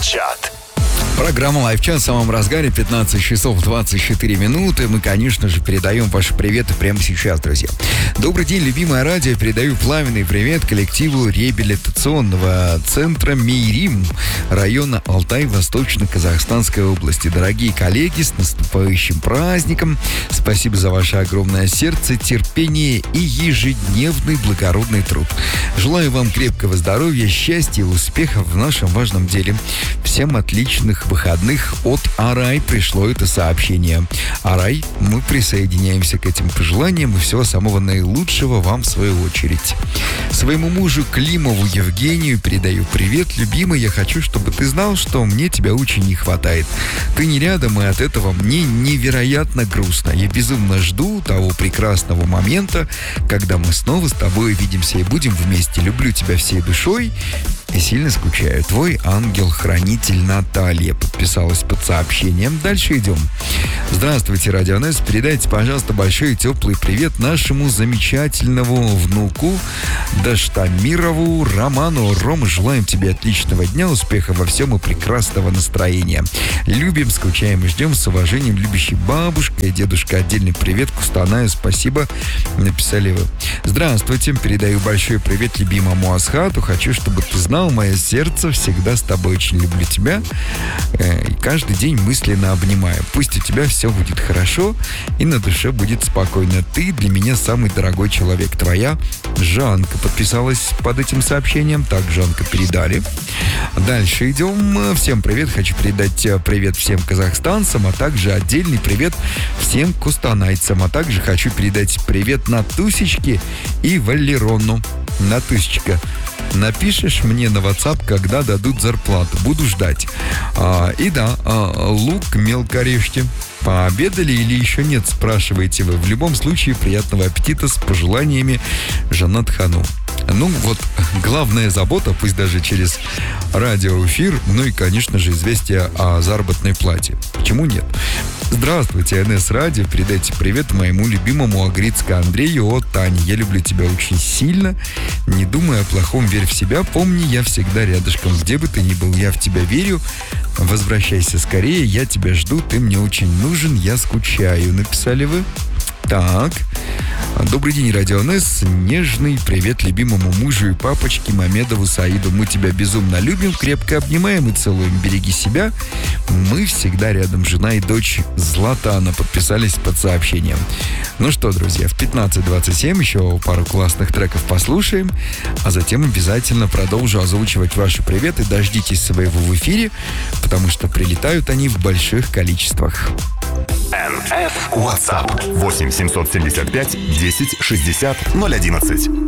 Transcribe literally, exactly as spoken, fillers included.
Лайв-чат. Программа «Лайв-чат» в самом разгаре, пятнадцать часов двадцать четыре минуты. Мы, конечно же, передаем ваши приветы прямо сейчас, друзья. Добрый день, любимое радио. Передаю пламенный привет коллективу реабилитационного центра «Мейрим» района Алтай, Восточно-Казахстанской области. Дорогие коллеги, с наступающим праздником. Спасибо за ваше огромное сердце, терпение и ежедневный благородный труд. Желаю вам крепкого здоровья, счастья и успехов в нашем важном деле. Всем отличных выходных. От Арай пришло это сообщение. Арай, мы присоединяемся к этим пожеланиям и всего самого наилучшего вам в свою очередь. Своему мужу Климову Евгению передаю привет. Любимый, я хочу, чтобы ты знал, что мне тебя очень не хватает. Ты не рядом, и от этого мне невероятно грустно. Я безумно жду того прекрасного момента, когда мы снова с тобой увидимся и будем вместе. Люблю тебя всей душой и сильно скучаю. Твой ангел-хранитель Наталья подписалась под сообщением. Дальше идем. Здравствуйте, Радио НС. Передайте, пожалуйста, большой теплый привет нашему замечательному внуку Даштамирову Роману. Рома, желаем тебе отличного дня, успеха во всем и прекрасного настроения. Любим, скучаем и ждем. С уважением, любящий бабушка и дедушка. Отдельный привет Кустанаю. Спасибо, написали вы. Здравствуйте. Передаю большой привет любимому Асхату. Хочу, чтобы ты знал, мое сердце всегда с тобой. Очень люблю тебя. И каждый день мысленно обнимаю. Пусть у тебя все будет хорошо и на душе будет спокойно. Ты для меня самый дорогой человек. Твоя Жанка подписалась под этим сообщением. Так, Жанка, передали. Дальше идем. Всем привет. Хочу передать привет всем казахстанцам, а также отдельный привет всем кустанайцам. А также хочу передать привет Натусечке и Валерону. Натусечка, напишешь мне на WhatsApp, когда дадут зарплату. Буду ждать. А, и да, а, лук мелко режьте. Пообедали или еще нет, спрашиваете вы. В любом случае, приятного аппетита с пожеланиями, Жанат Хану. Ну вот, главная забота, пусть даже через радиоэфир, ну и, конечно же, известие о заработной плате. Почему нет? Здравствуйте, эн эс Радио. Передайте привет моему любимому Агрицко Андрею от Тани. Я люблю тебя очень сильно. Не думай о плохом, верь в себя. Помни, я всегда рядышком. Где бы ты ни был, я в тебя верю. Возвращайся скорее, я тебя жду. Ты мне очень нужен, я скучаю. Написали вы? Так. Добрый день, Радио НС. Нежный привет любимому мужу и папочке Мамедову Саиду. Мы тебя безумно любим, крепко обнимаем и целуем. Береги себя. Мы всегда рядом. Жена и дочь Златана подписались под сообщением. Ну что, друзья, в пятнадцать двадцать семь еще пару классных треков послушаем, а затем обязательно продолжу озвучивать ваши приветы. Дождитесь своего в эфире, потому что прилетают они в больших количествах. эн эс WhatsApp восемь семьсот семьдесят пять десять шестьдесят ноль одиннадцать.